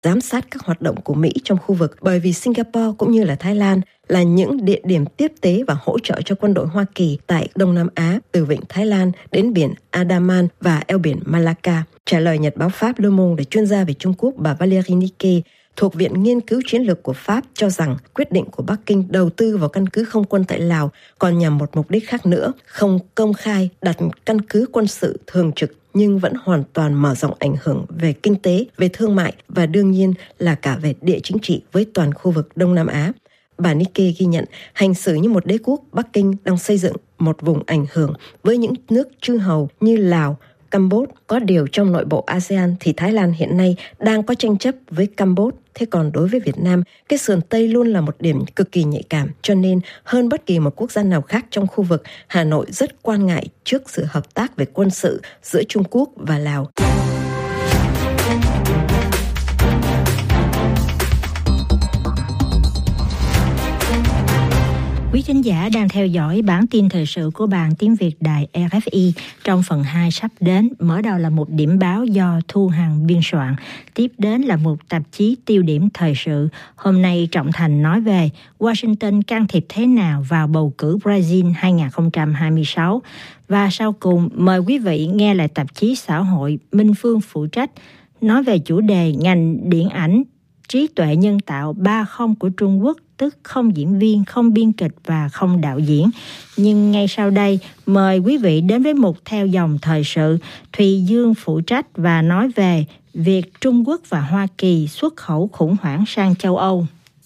giám sát các hoạt động của Mỹ trong khu vực, bởi vì Singapore cũng như là Thái Lan là những địa điểm tiếp tế và hỗ trợ cho quân đội Hoa Kỳ tại Đông Nam Á, từ vịnh Thái Lan đến biển Andaman và eo biển Malacca. Trả lời nhật báo Pháp Le Monde, chuyên gia về Trung Quốc bà Valérie Niquet thuộc Viện Nghiên cứu Chiến lược của Pháp cho rằng quyết định của Bắc Kinh đầu tư vào căn cứ không quân tại Lào còn nhằm một mục đích khác nữa, không công khai đặt căn cứ quân sự thường trực nhưng vẫn hoàn toàn mở rộng ảnh hưởng về kinh tế, về thương mại và đương nhiên là cả về địa chính trị với toàn khu vực Đông Nam Á. Bà Niquet ghi nhận hành xử như một đế quốc, Bắc Kinh đang xây dựng một vùng ảnh hưởng với những nước chư hầu như Lào, Campuchia. Có điều trong nội bộ ASEAN thì Thái Lan hiện nay đang có tranh chấp với Campuchia. Thế còn đối với Việt Nam, cái sườn Tây luôn là một điểm cực kỳ nhạy cảm. Cho nên hơn bất kỳ một quốc gia nào khác trong khu vực, Hà Nội rất quan ngại trước sự hợp tác về quân sự giữa Trung Quốc và Lào. Quý khán giả đang theo dõi bản tin thời sự của Ban Tiếng Việt Đài RFI. Trong phần 2 sắp đến, mở đầu là một điểm báo do Thu Hằng biên soạn. Tiếp đến là một tạp chí tiêu điểm thời sự. Hôm nay Trọng Thành nói về Washington can thiệp thế nào vào bầu cử Brazil 2026. Và sau cùng, mời quý vị nghe lại tạp chí xã hội Minh Phương phụ trách nói về chủ đề ngành điện ảnh trí tuệ nhân tạo 3.0 của Trung Quốc, tức không diễn viên, không biên kịch và không đạo diễn. Nhưng ngay sau đây, mời quý vị đến với mục theo dòng thời sự. Thùy Dương phụ trách và nói về việc Trung Quốc và Hoa Kỳ xuất khẩu khủng hoảng sang châu Âu.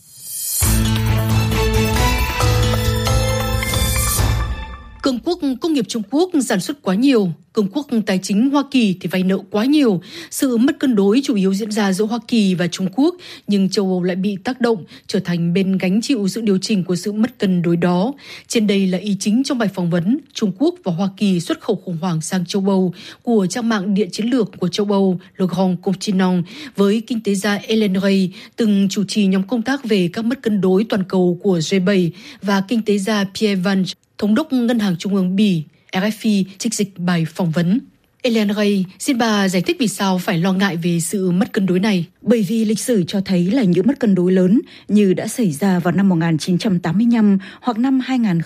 Cường quốc công nghiệp Trung Quốc sản xuất quá nhiều, cường quốc tài chính Hoa Kỳ thì vay nợ quá nhiều. Sự mất cân đối chủ yếu diễn ra giữa Hoa Kỳ và Trung Quốc, nhưng châu Âu lại bị tác động, trở thành bên gánh chịu sự điều chỉnh của sự mất cân đối đó. Trên đây là ý chính trong bài phỏng vấn Trung Quốc và Hoa Kỳ xuất khẩu khủng hoảng sang châu Âu của trang mạng Địa chiến lược của châu Âu Le Grand Continent với kinh tế gia Ellen Ray, từng chủ trì nhóm công tác về các mất cân đối toàn cầu của G7, và kinh tế gia Pierre Vange, Thống đốc Ngân hàng Trung ương Bỉ. RFI trích dịch bài phỏng vấn. Ellen Ray, xin bà giải thích vì sao phải lo ngại về sự mất cân đối này. Bởi vì lịch sử cho thấy là những mất cân đối lớn như đã xảy ra vào năm 1985 hoặc năm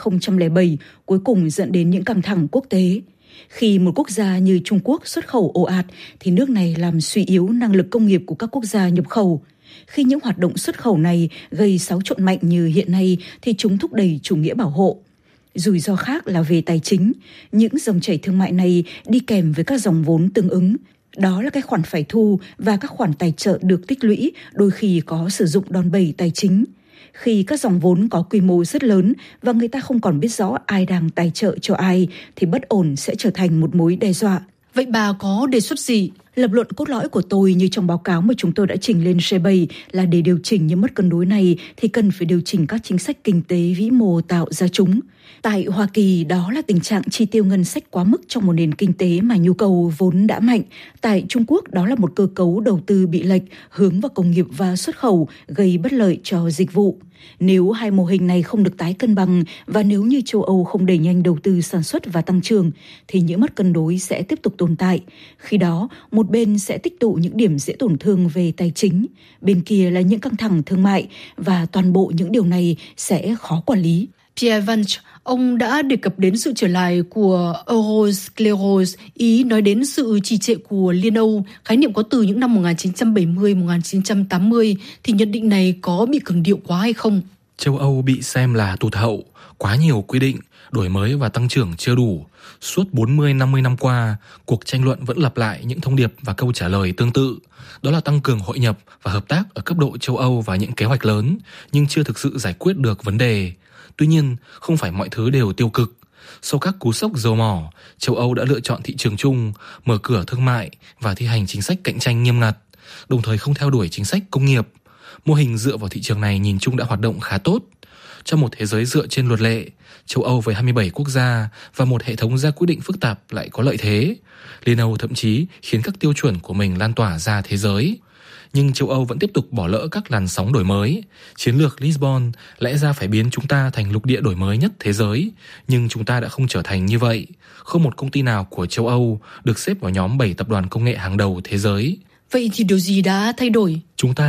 2007 cuối cùng dẫn đến những căng thẳng quốc tế. Khi một quốc gia như Trung Quốc xuất khẩu ồ ạt thì nước này làm suy yếu năng lực công nghiệp của các quốc gia nhập khẩu. Khi những hoạt động xuất khẩu này gây xáo trộn mạnh như hiện nay thì chúng thúc đẩy chủ nghĩa bảo hộ. Rủi ro khác là về tài chính, những dòng chảy thương mại này đi kèm với các dòng vốn tương ứng. Đó là các khoản phải thu và các khoản tài trợ được tích lũy, đôi khi có sử dụng đòn bẩy tài chính. Khi các dòng vốn có quy mô rất lớn và người ta không còn biết rõ ai đang tài trợ cho ai thì bất ổn sẽ trở thành một mối đe dọa. Vậy bà có đề xuất gì? Lập luận cốt lõi của tôi như trong báo cáo mà chúng tôi đã trình lên G7 là để điều chỉnh những mất cân đối này thì cần phải điều chỉnh các chính sách kinh tế vĩ mô tạo ra chúng. Tại Hoa Kỳ, đó là tình trạng chi tiêu ngân sách quá mức trong một nền kinh tế mà nhu cầu vốn đã mạnh. Tại Trung Quốc, đó là một cơ cấu đầu tư bị lệch, hướng vào công nghiệp và xuất khẩu, gây bất lợi cho dịch vụ. Nếu hai mô hình này không được tái cân bằng và nếu như châu Âu không đẩy nhanh đầu tư sản xuất và tăng trưởng, thì những mất cân đối sẽ tiếp tục tồn tại. Khi đó, một bên sẽ tích tụ những điểm dễ tổn thương về tài chính, bên kia là những căng thẳng thương mại và toàn bộ những điều này sẽ khó quản lý. Pierre Vange, ông đã đề cập đến sự trở lại của Euroscleros, ý nói đến sự trì trệ của Liên Âu, khái niệm có từ những năm 1970-1980, thì nhận định này có bị cường điệu quá hay không? Châu Âu bị xem là tụt hậu, quá nhiều quy định, đổi mới và tăng trưởng chưa đủ. Suốt 40-50 năm qua, cuộc tranh luận vẫn lặp lại những thông điệp và câu trả lời tương tự. Đó là tăng cường hội nhập và hợp tác ở cấp độ châu Âu và những kế hoạch lớn, nhưng chưa thực sự giải quyết được vấn đề. Tuy nhiên, không phải mọi thứ đều tiêu cực. Sau các cú sốc dầu mỏ, châu Âu đã lựa chọn thị trường chung, mở cửa thương mại và thi hành chính sách cạnh tranh nghiêm ngặt, đồng thời không theo đuổi chính sách công nghiệp. Mô hình dựa vào thị trường này nhìn chung đã hoạt động khá tốt. Trong một thế giới dựa trên luật lệ, châu Âu với 27 quốc gia và một hệ thống ra quyết định phức tạp lại có lợi thế. Liên Âu thậm chí khiến các tiêu chuẩn của mình lan tỏa ra thế giới. Nhưng châu Âu vẫn tiếp tục bỏ lỡ các làn sóng đổi mới. Chiến lược Lisbon lẽ ra phải biến chúng ta thành lục địa đổi mới nhất thế giới, nhưng chúng ta đã không trở thành như vậy. Không một công ty nào của châu Âu được xếp vào nhóm 7 tập đoàn công nghệ hàng đầu thế giới. Vậy thì điều gì đã thay đổi? Chúng ta